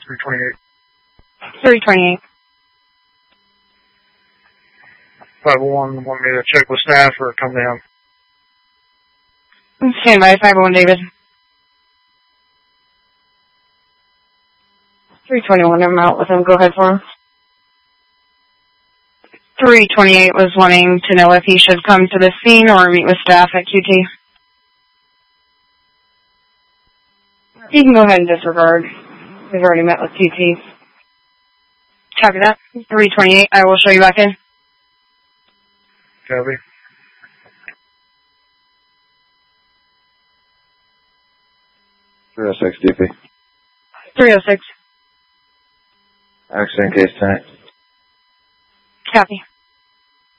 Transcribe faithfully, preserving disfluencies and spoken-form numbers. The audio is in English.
three twenty-eight. three twenty-eight. five oh one, want me to check with staff or come down? Stand by, five oh one David. three twenty-one, I'm out with him. Go ahead for him. three twenty-eight was wanting to know if he should come to the scene or meet with staff at Q T. You can go ahead and disregard. We've already met with Q T. Copy that. three twenty-eight, I will show you back in. Copy. three oh six D P. three oh six. Accident case tonight. Copy.